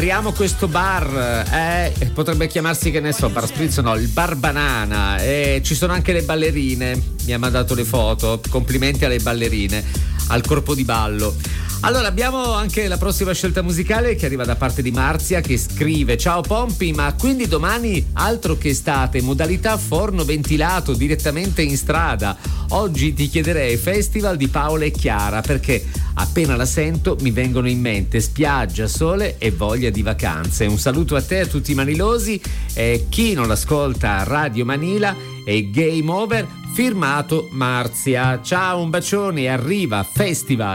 Apriamo questo bar, potrebbe chiamarsi, che ne so, Bar Spritz, no, il Bar Banana, ci sono anche le ballerine, mi ha mandato le foto, complimenti alle ballerine, al corpo di ballo. Allora abbiamo anche la prossima scelta musicale che arriva da parte di Marzia, che scrive: ciao Pompi, ma quindi domani altro che estate, modalità forno ventilato direttamente in strada. Oggi ti chiederei Festival di Paola e Chiara, perché appena la sento mi vengono in mente spiaggia, sole e voglia di vacanze. Un saluto a te e a tutti i manilosi, e chi non l'ascolta Radio Manila e Game Over, firmato Marzia. Ciao, un bacione, arriva Festival